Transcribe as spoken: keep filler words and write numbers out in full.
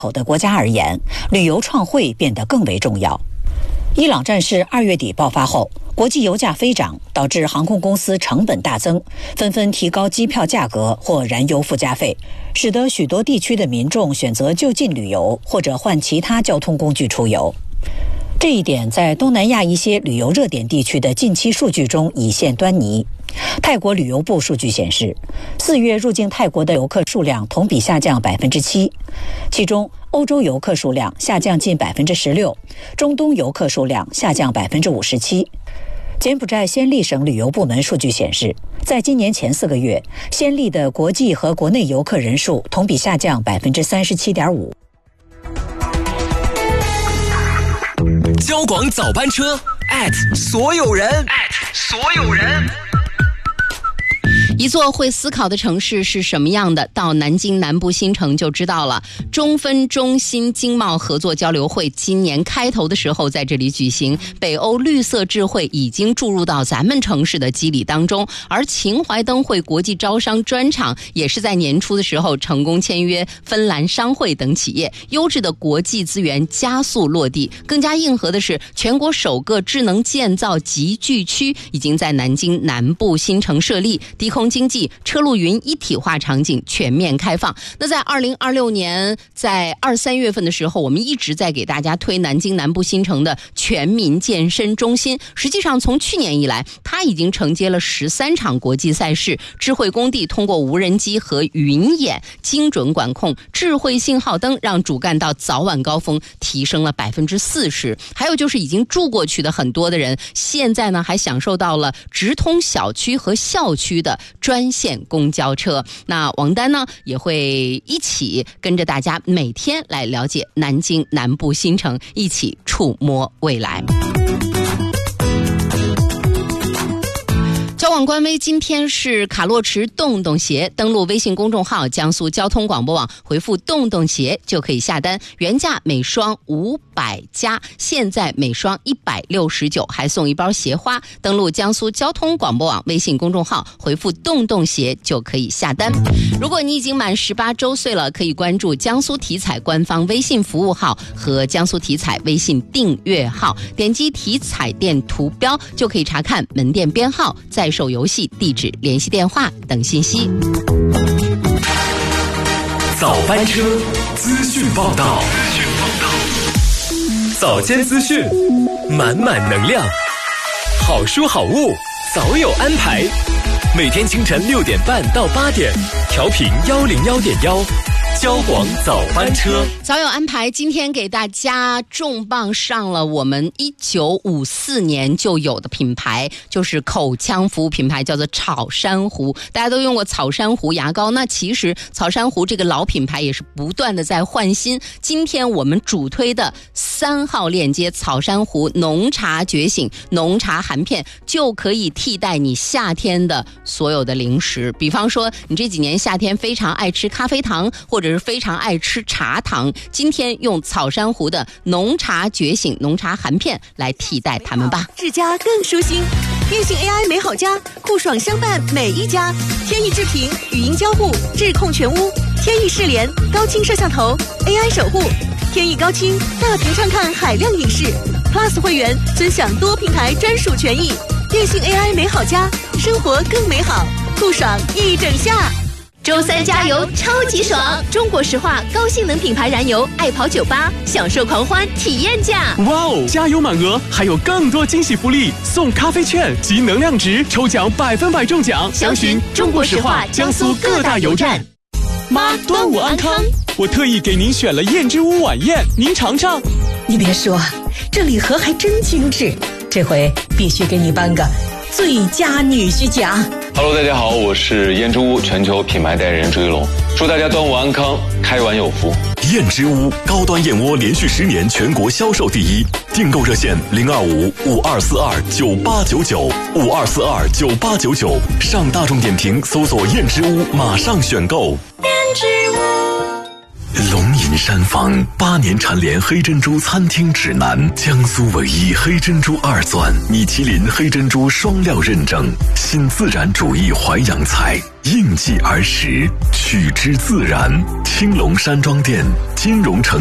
口的国家而言，旅游创汇变得更为重要。伊朗战事二月底爆发后，国际油价飞涨，导致航空公司成本大增，纷纷提高机票价格或燃油附加费，使得许多地区的民众选择就近旅游或者换其他交通工具出游。这一点在东南亚一些旅游热点地区的近期数据中已现端倪。泰国旅游部数据显示，四月入境泰国的游客数量同比下降百分之七，其中欧洲游客数量下降近百分之十六，中东游客数量下降百分之五十七。柬埔寨暹粒省旅游部门数据显示，在今年前四个月，暹粒的国际和国内游客人数同比下降百分之三十七点五。 交广早班车 at 所有人 at 所有人。 一座会思考的城市是什么样的？到南京南部新城就知道了。中分中新经贸合作交流会今年开头的时候在这里举行，北欧绿色智慧已经注入到咱们城市的肌理当中，而秦淮灯会国际招商专场也是在年初的时候成功签约芬兰商会等企业，优质的国际资源加速落地。更加硬核的是，全国首个智能建造集聚区已经在南京南部新城设立，低空经济、车路云一体化场景全面开放。那在二零二六年，在二三月份的时候，我们一直在给大家推南京南部新城的全民健身中心。实际上，从去年以来，它已经承接了十三场国际赛事。智慧工地通过无人机和云眼精准管控智慧信号灯，让主干道早晚高峰提升了百分之四十。还有就是已经住过去的很多的人，现在呢还享受到了直通小区和校区的专线公交车。那王丹呢也会一起跟着大家每天来了解南京南部新城，一起触摸未来。交广官微今天是卡洛驰洞洞鞋，登录微信公众号江苏交通广播网，回复洞洞鞋就可以下单，原价每双五百加，现在每双一百六十九，还送一包鞋花。登录江苏交通广播网微信公众号，回复洞洞鞋就可以下单。如果你已经满十八周岁了，可以关注江苏体彩官方微信服务号和江苏体彩微信订阅号，点击体彩店图标就可以查看门店编号、在售游戏地址、联系电话等信息。 早班车资讯报道，早间资讯，满满能量，好书好物早有安排。每天清晨六点半到八点，调频幺零幺点幺。交广早班车早有安排，今天给大家重磅上了我们一九五四年就有的品牌，就是口腔服务品牌，叫做草珊瑚。大家都用过草珊瑚牙膏，那其实草珊瑚这个老品牌也是不断的在换新。今天我们主推的三号链接草珊瑚浓茶觉醒浓茶含片，就可以替代你夏天的所有的零食。比方说你这几年夏天非常爱吃咖啡糖，或者是非常爱吃茶糖，今天用草珊瑚的浓茶觉醒浓茶含片来替代它们吧。 治家更舒心，电信 A I 美好家，酷爽相伴每一家。天翼智屏语音交互，智控全屋；天翼视联高清摄像头 A I 守护；天翼高清大屏畅看海量影视。Plus 会员尊享多平台专属权益。电信 A I 美好家，生活更美好，酷爽一整夏。周三加油超级爽！中国石化高性能品牌燃油，爱跑酒吧，享受狂欢体验价。 哇哦！加油满额，还有更多惊喜福利，送咖啡券及能量值，抽奖百分百中奖。 详询中国石化江苏各大油站。 妈，端午安康！我特意给您选了燕之屋晚宴，您尝尝。 你别说，这礼盒还真精致，这回必须给你颁个最佳女婿奖。 Hello， 大家好，我是燕之屋全球品牌代言人朱一龙，祝大家端午安康，开碗有福。 燕之屋高端燕窝连续十年全国销售第一，订购热线零二五五二四二九八九九五二四二九八九九，上大众点评搜索燕之屋，马上选购。 燕之屋， 龙吟林山坊八年蝉联黑珍珠餐厅指南，江苏唯一黑珍珠二钻，米其林黑珍珠双料认证，新自然主义淮扬菜，应季而食，取之自然。青龙山庄店金融城